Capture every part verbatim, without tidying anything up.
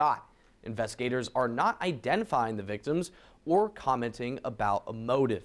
shot. Investigators are not identifying the victims or commenting about a motive.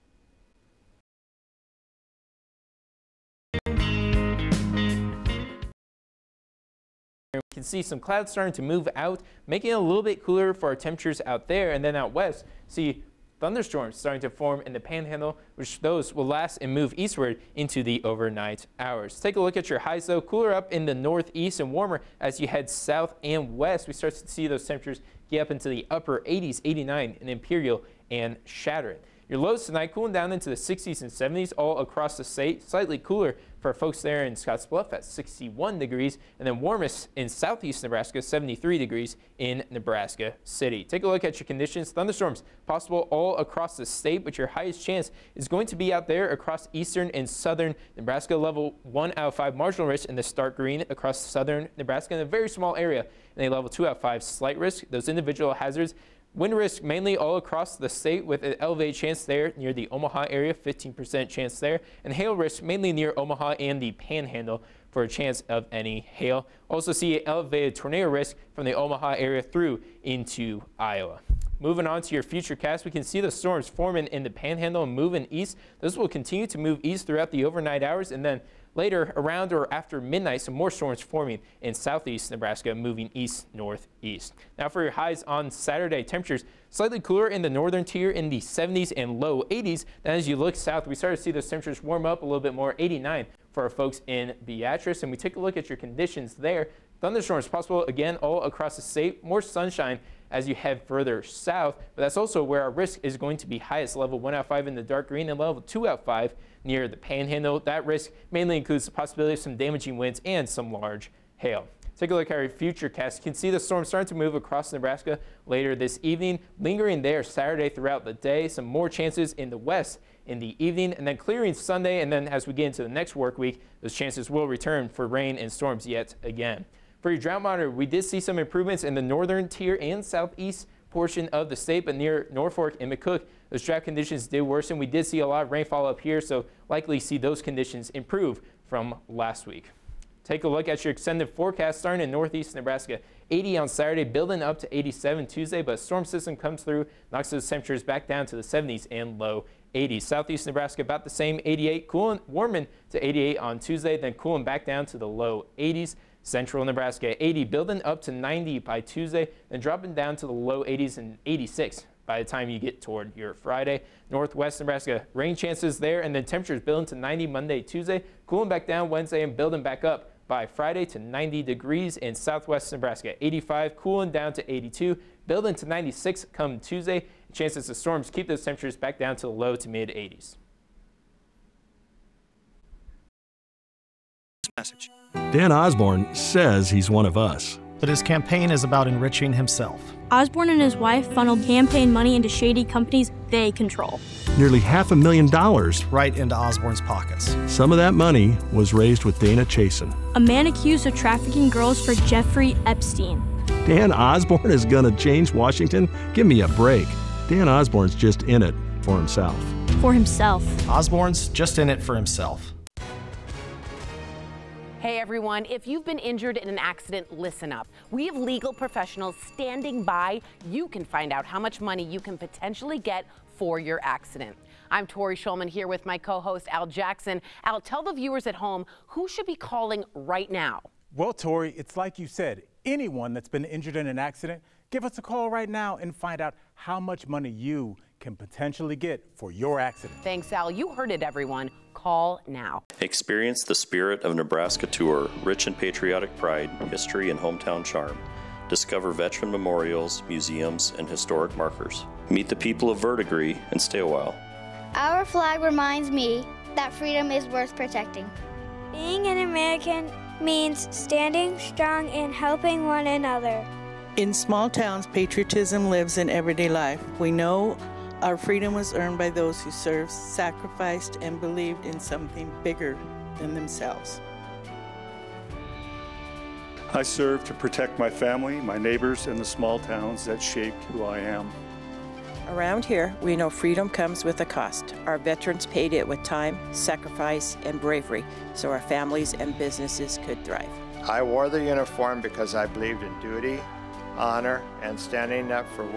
We can see some clouds starting to move out, making it a little bit cooler for our temperatures out there. And then out west, see thunderstorms starting to form in the Panhandle, which those will last and move eastward into the overnight hours. Take a look at your highs, though. Cooler up in the northeast and warmer as you head south and west. We start to see those temperatures get up into the upper eighties, eighty-nine in Imperial and Shattering. Your lows tonight cooling down into the sixties and seventies all across the state. Slightly cooler for folks there in Scottsbluff at sixty-one degrees, and then warmest in southeast Nebraska, seventy-three degrees in Nebraska City. Take a look at your conditions. Thunderstorms possible all across the state, but your highest chance is going to be out there across eastern and southern Nebraska. Level one out of five marginal risk in the stark green across southern Nebraska, in a very small area in a level two out of five slight risk. Those individual hazards. Wind risk mainly all across the state with an elevated chance there near the Omaha area, fifteen percent chance there. And hail risk mainly near Omaha and the Panhandle for a chance of any hail. Also see elevated tornado risk from the Omaha area through into Iowa. Moving on to your futurecast, we can see the storms forming in the Panhandle and moving east. Those will continue to move east throughout the overnight hours, and then later around or after midnight, some more storms forming in southeast Nebraska, moving east northeast. Now for your highs on Saturday, temperatures slightly cooler in the northern tier in the seventies and low eighties. Then as you look south, we start to see those temperatures warm up a little bit more, eighty-nine for our folks in Beatrice. And we take a look at your conditions there. Thunderstorms possible again all across the state. More sunshine as you head further south, but that's also where our risk is going to be highest. Level one out of five in the dark green and level two out of five near the Panhandle. That risk mainly includes the possibility of some damaging winds and some large hail. Take a look at our futurecast. You can see the storm starting to move across Nebraska later this evening, lingering there Saturday throughout the day. Some more chances in the west in the evening, and then clearing Sunday. And then as we get into the next work week, those chances will return for rain and storms yet again. For your drought monitor, we did see some improvements in the northern tier and southeast portion of the state, but near Norfolk and McCook, those drought conditions did worsen. We did see a lot of rainfall up here, so likely see those conditions improve from last week. Take a look at your extended forecast starting in northeast Nebraska. eighty on Saturday, building up to eighty-seven Tuesday, but a storm system comes through, knocks those temperatures back down to the seventies and low eighties. Southeast Nebraska about the same, eighty-eight, cooling, warming to eighty-eight on Tuesday, then cooling back down to the low eighties. Central Nebraska, eighty, building up to ninety by Tuesday, then dropping down to the low eighties and eighty-six by the time you get toward your Friday. Northwest Nebraska, rain chances there, and then temperatures building to ninety Monday, Tuesday, cooling back down Wednesday and building back up by Friday to ninety degrees. In Southwest Nebraska, eighty-five, cooling down to eighty-two, building to ninety-six come Tuesday. Chances of storms keep those temperatures back down to the low to mid eighties. Message. Dan Osborne says he's one of us. But his campaign is about enriching himself. Osborne and his wife funneled campaign money into shady companies they control. Nearly half a million dollars. Right into Osborne's pockets. Some of that money was raised with Dana Chasen, a man accused of trafficking girls for Jeffrey Epstein. Dan Osborne is gonna change Washington? Give me a break. Dan Osborne's just in it for himself. For himself. Osborne's just in it for himself. Hey everyone, if you've been injured in an accident, listen up. We have legal professionals standing by. You can find out how much money you can potentially get for your accident. I'm Tori Schulman here with my co-host Al Jackson. Al, tell the viewers at home who should be calling right now. Well, Tori, it's like you said, anyone that's been injured in an accident, give us a call right now and find out how much money you can potentially get for your accident. Thanks, Al. You heard it, everyone. Call now. Experience the Spirit of Nebraska tour, rich in patriotic pride, history, and hometown charm. Discover veteran memorials, museums, and historic markers. Meet the people of Verdigris and stay a while. Our flag reminds me that freedom is worth protecting. Being an American means standing strong and helping one another. In small towns, patriotism lives in everyday life. We know our freedom was earned by those who served, sacrificed, and believed in something bigger than themselves. I serve to protect my family, my neighbors, and the small towns that shaped who I am. Around here, we know freedom comes with a cost. Our veterans paid it with time, sacrifice, and bravery, so our families and businesses could thrive. I wore the uniform because I believed in duty, honor, and standing up for